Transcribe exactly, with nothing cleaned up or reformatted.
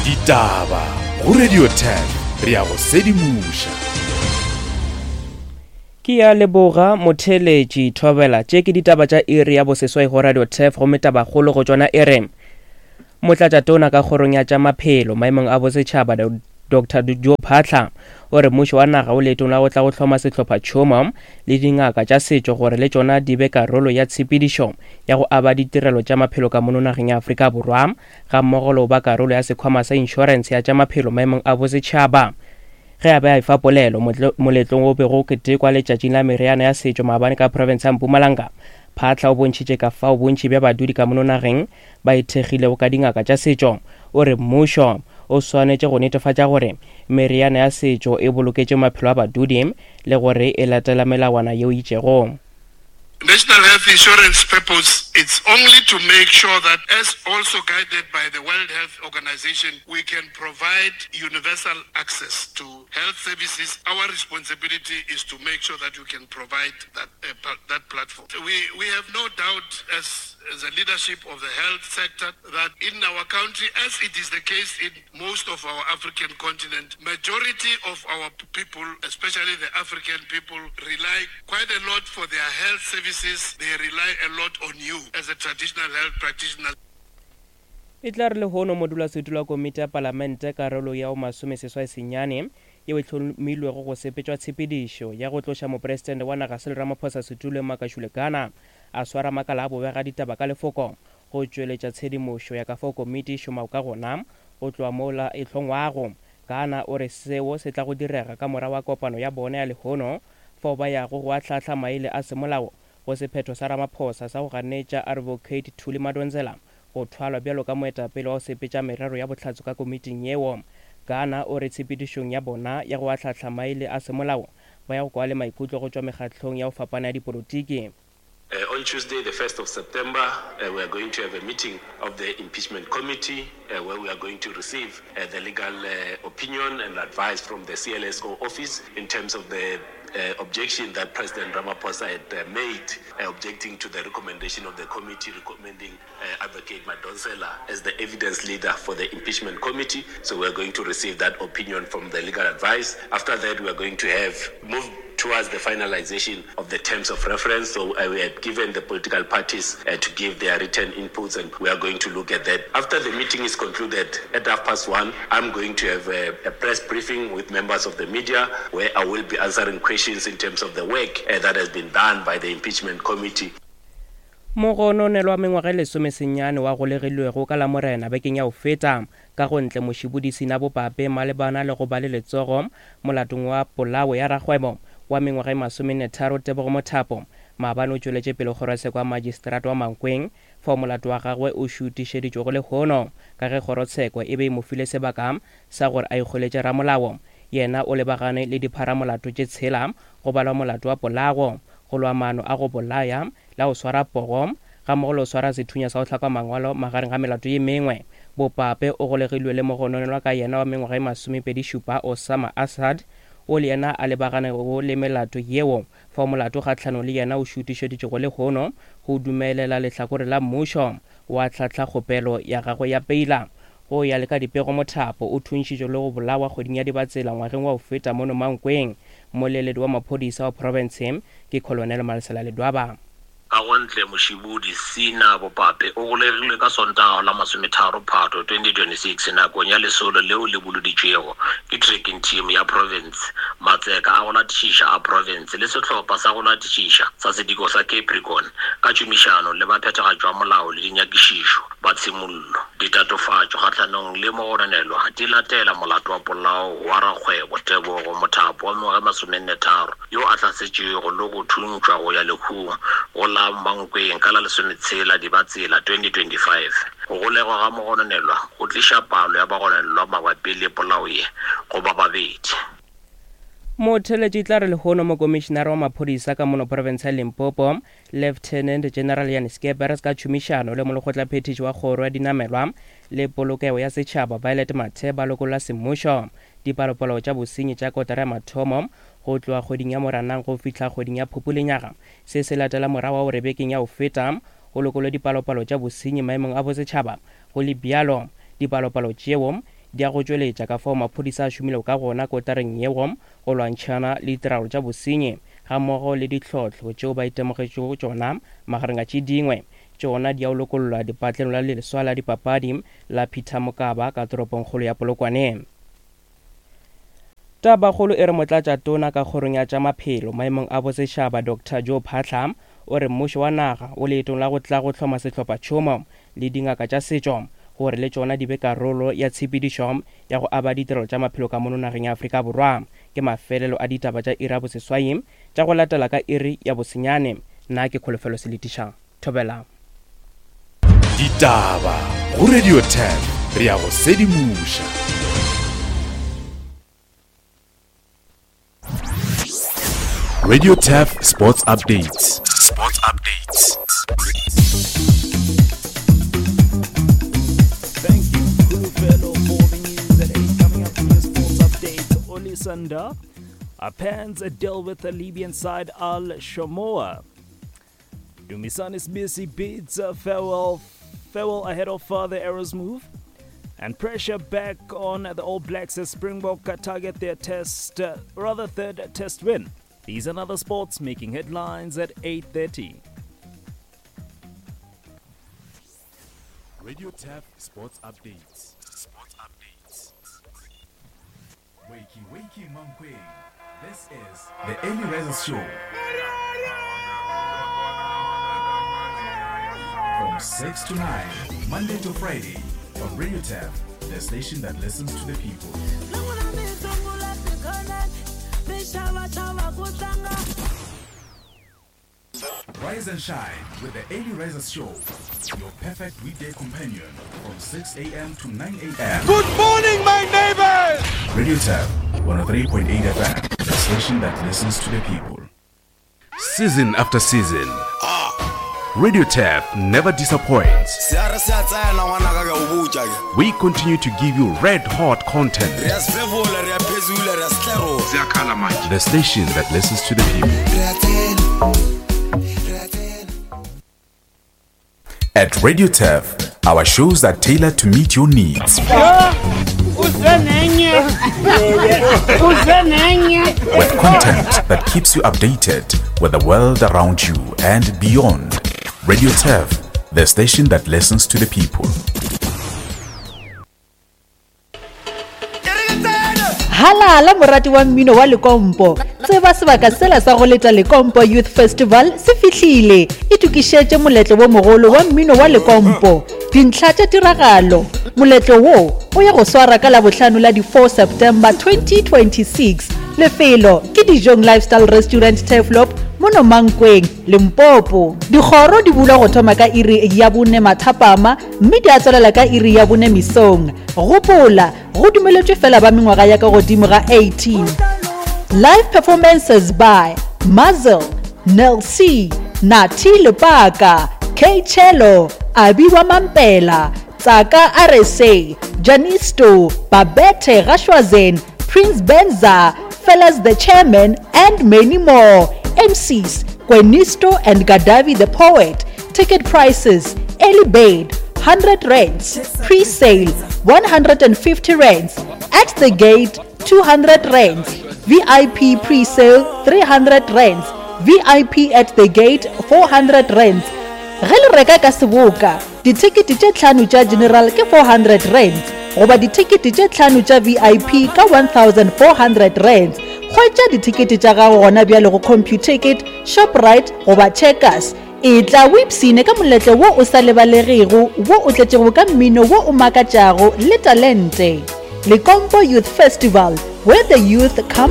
Ditaba go Radio ten re ya go sedimusha. Ke ya leboga motheletši thobela tše ke ditaba tša iri ya boseswai go Radio ten go metaba kgolo go tšona ere. Motlatšatona ka kgorong ya tša maphelo maemong a bosetšhaba Doctor Joe Phaahla o re mmušo wa naga o leetong la go tla go hloma sehlopha tšhomo le dingaka tša setšo gore le tšona di be karolo ya tshepedišo ya go aba ditirelo tša maphelo ka mono nageng ya Afrika Borwa ga mmogo le go ba karolo ya sekhwama sa inšorense ya tša maphelo maemong a bosetšhaba. Ge a be a efa polelo moletlong o be go ketekwa letšatšing la meriana ya setšo maabane ka province ya Mpumalanga, Phaahla o bontšhitše ka fao bontši bja badudi ka mono nageng ba ithekgilego ka dingaka tša setšo. O re mmušo o swanetše go netefatša gore meriana ya setšo e boloketše maphelo a badudi le gore e latela melawana yeo itšego. National Health Insurance purpose, it's only to make sure that, as also guided by the World Health Organization, we can provide universal access to health services. Our responsibility is to make sure that we can provide that uh, that platform. We we have no doubt as as a leadership of the health sector that in our country, as it is the case in most of our African continent, majority of our people, especially the African people, rely quite a lot for their health services. They rely a lot on you as a traditional health practitioner. E tla re le hono modulasetulo wa komiti ya palamente karolo ya o masomeseswai senyane yeo e hlomilwego go sepetšwa tshepedišo ya go tloša mopresidente wa naga Cyril Ramaphosa setulo Makashulekana a swara makala a bobega ditaba ka lefoko go tšweletša tshedimošo ya ka fao komiti šomao ka gona go tloa mola e hlongwago. Kana o re seo se tla go direga ka mora wa kopano ya bone ya lehono fao ba yago go ahlahla maele a semolao go sephetho sa Ramaphosa sa go ganetša Advocate Thuli Madonsela go thwalwa bjalo ka moetapele wa go sepetša merero ya bohlatso ka komiting yeo. Kana o re tshepedišong ya bona ya go ahlahla maele a semolao ba ya go kwa le maikutlo go tšwa mekgahlong ya go fapana ya dipolotiki. Uh, on Tuesday, the first of September, uh, we are going to have a meeting of the impeachment committee uh, where we are going to receive uh, the legal uh, opinion and advice from the C L S O office in terms of the uh, objection that President Ramaphosa had uh, made, uh, objecting to the recommendation of the committee recommending uh, Advocate Madonsela as the evidence leader for the impeachment committee. So we are going to receive that opinion from the legal advice. After that, we are going to have moved towards the finalization of the terms of reference. So uh, we had given the political parties uh, to give their written inputs, and we are going to look at that. After the meeting is concluded at half past one, I'm going to have a, a press briefing with members of the media where I will be answering questions in terms of the work uh, that has been done by the impeachment committee. Mogono nelwa mengwaga lesome senyane wa go legilwego ka la morena bekeng ya go feta ka go ntle mošibodisi na bopape malebana le go ba le letsogo molatong wa polao ya ragwebo wa mengwaga e masomenne tharo Tebogo Mothapo maabane o tšweletše pele kgorotsheko wa magistrata wa Mankweng fao molato wa gagwe o šutišeditšwe go le hono ka ge kgorotsheko e be e mo file sebaka sa gore a ikgweletše ramolao. Yena o lebagane le dipharamolato tše tshela go balwa molato wa polago go lwa maano a go bolaya la go swara pogo ga mmogo le go swara sethunya sa go hlakwa mangwalo magareng ga melato ye mengwe. Bopape o golegilwe le mogononelwa ka yena wa mengwaga e masomepedi šupa Osama Assad o le yena a lebaganego le melato yeo fa molato kgahlano le yena o šutišeditše go le hono go dumelela lehlakore la mmušo wa tlhahla kgopelo ya gagwe ya peila go ya le ka dipego. Mothapo o thuntšitšwe le go bolawa kgweding ya dibatsela ngwageng wa go feta mono Mankweng. Moleledi wa maphodisa wa province ke Colonel Malesela Ledwaba. Ka gontle mošibodi sina bopape o golegilwe ka Sontaga la masometharo Phato twenty twenty-six nakong ya lesolo leo le boloditšwego ke tracking team ya province, matseka a go latišiša a province le sehlopha sa go latišiša sa sediko sa Capricorn ka tšomišano le baphethagatši wa molao le dinyakišišo ba tshimollo. Ditatofatšo kgatlhanong le mogononelwa di latela molato wa polao wa rakgwebo Tebogo Mothapo wa mengwaga e masomenne tharo yo a hlasetšego le go thuntšwa go ya lekhung go la Mankweng ka la lesometshela dibatsela twenty twenty-five. Go golegwa ga mogononelwa go tliša palo ya bagononelwa mabapi le polao ye go ba babedi. Motheletši tla re lehono mo komishinara wa maphodisa ka mono province ya Limpopo Lieutenant General Jan Skeepers ka tšhomišano le molekgotla-phethiši wa kgoro ya dinamelwa le polokego ya setšhaba Violet Mathe ba lokolla semmušo dipalopalo tša bosenyi tša kotara ya mathomo go tloa kgweding ya Moranang go fihla kgweding ya Phuphulenyaga. Se se latela morago wa gore bekeng ya go feta go lokolwe dipalopalo tša bosenyi maemong a bosetšhaba go le bjalo dipalopalo tšeo di a go tšweletša ka fao maphodisa a šomile ka gona kotareng yeo go lwantšhana le ditiragalo tša bosenyi ga mmogo le ditlhotlho tšeo ba itemogetšego tšona magareng a tše dingwe tšona di a lokolola dipatlelo la leswa la dipapadi la Peter Mokaba ka toropongkgolo ya Polokwane. Tabagolo e re motlatša tona ka kgorong ya tša maphelo maemong a bosetšhaba Doctor Joe Phaahla o re mmušo wa naga o leetong la go tla go hloma sehlopha tšhomo le dingaka tša setšo gore le tšona di be karolo ya tshepedišo ya go aba ditirelo tša maphelo ka mono nageng ya Afrika Borwa ke mafelelo a ditaba tša iri ya boseswai tša go latela ka iri ya bosenyane. Nna ke Kholofelo Seletiša Thobela. Ditaba go Radio ten re ya go sedimuša. Radio ten Sports Updates. Sports Updates. Thank you, Kholofelo, for the news that is coming up in your sports update. Oli Sanda, Pans deal with the Libyan side Al Shamoa. Dumisani's busy bids uh, farewell, farewell ahead of further Arrows move. And pressure back on the All Blacks as Springbok target their test, uh, rather third test win. These and other sports making headlines at eight thirty. Radio ten Sports Updates. Sports Updates. Wakey, wakey, Mankwe. This is the Early Risers Show. From six to nine, Monday to Friday, on Radio ten, the station that listens to the people. Rise and shine with the Early Risers Show, your perfect weekday companion from six a.m. to nine a.m. Good morning, my neighbors! Radio ten, one oh three point eight F M, the station that listens to the people. Season after season, Radio ten never disappoints. We continue to give you red-hot content. The station that listens to the people. At Radio ten, our shows are tailored to meet your needs. With content that keeps you updated with the world around you and beyond. Radio ten, the station that listens to the people. Halala morati wa mmino wa Lekompo. Tseba sebaka sela sa go leta Lekompo Youth Festival se fihlile. E tukišetše moletlo wo mogolo wa mmino wa Lekompo. Dintlha tša tiragalo. Moletlo wo o ya go swara ka la bohlano la di four September twenty twenty-six. Lefelo ke Dijong Lifestyle Restaurant Teflop mono Mankweng Limpopo. Dikgoro di bula go thoma ka iri ya bone mathapama mme di a tswelela ka iri ya bone misong. Gopola go dumeletšwe fela ba mengwaga ya ka godimo ga eighteen. Live performances by Mazel, Nel C, Nati Lepaka, K Cello, Abiwa Mampela, Tsaka R S A, Janisto, Babette Rashwazen, Prince Benza, Fellas the Chairman, and many more. M Cs, Quenisto and Gadavi the Poet. Ticket prices, early bird, one hundred rands, pre-sale, one hundred fifty rands, at the gate, two hundred rands, V I P pre-sale, three hundred rands, V I P at the gate, four hundred rands. Ge le reka ka seboka, ditikete tše tlhano tša general ke four hundred rands, goba ditikete tše tlhano tša V I P ka one thousand four hundred rands. Khwetša ditikete tša gago gona bjale go CompuTicket, Shoprite goba Checkers. E tla wipsine ka moletlo wo o sa lebalegego wo o tletšego ka mmino wo o makatšago le talente. Lekompo Youth Festival, where the youth come